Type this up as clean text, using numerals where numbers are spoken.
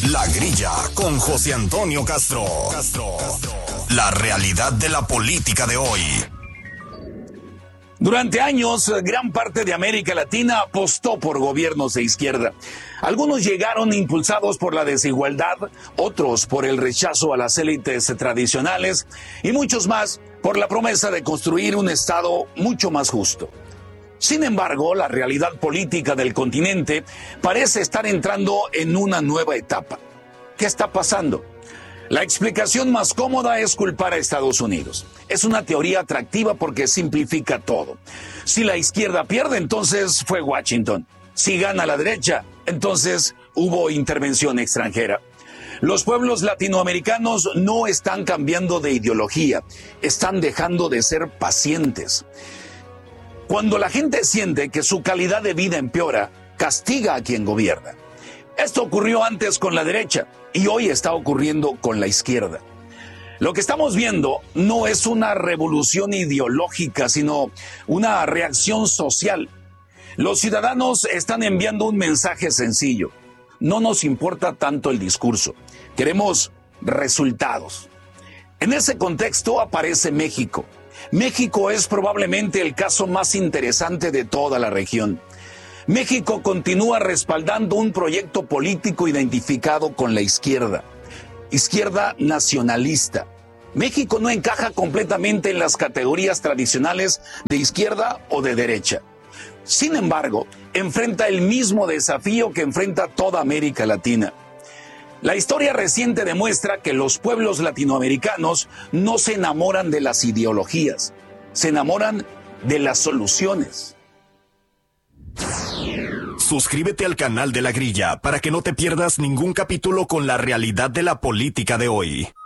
La Grilla con José Antonio Castro. La realidad de la política de hoy. Durante años, gran parte de América Latina apostó por gobiernos de izquierda. Algunos llegaron impulsados por la desigualdad, otros por el rechazo a las élites tradicionales y muchos más por la promesa de construir un Estado mucho más justo. Sin embargo, la realidad política del continente parece estar entrando en una nueva etapa. ¿Qué está pasando? La explicación más cómoda es culpar a Estados Unidos. Es una teoría atractiva porque simplifica todo. Si la izquierda pierde, entonces fue Washington. Si gana la derecha, entonces hubo intervención extranjera. Los pueblos latinoamericanos no están cambiando de ideología, están dejando de ser pacientes. Cuando la gente siente que su calidad de vida empeora, castiga a quien gobierna. Esto ocurrió antes con la derecha y hoy está ocurriendo con la izquierda. Lo que estamos viendo no es una revolución ideológica, sino una reacción social. Los ciudadanos están enviando un mensaje sencillo. No nos importa tanto el discurso. Queremos resultados. En ese contexto aparece México. México es probablemente el caso más interesante de toda la región. México continúa respaldando un proyecto político identificado con la izquierda nacionalista. México no encaja completamente en las categorías tradicionales de izquierda o de derecha. Sin embargo, enfrenta el mismo desafío que enfrenta toda América Latina. La historia reciente demuestra que los pueblos latinoamericanos no se enamoran de las ideologías, se enamoran de las soluciones. Suscríbete al canal de La Grilla para que no te pierdas ningún capítulo con la realidad de la política de hoy.